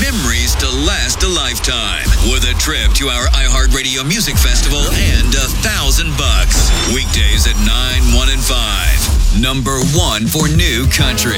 memories to last a lifetime with a trip to our iHeartRadio Music Festival and $1,000. Weekdays at 9, 1, and 5. Number 1 for new country.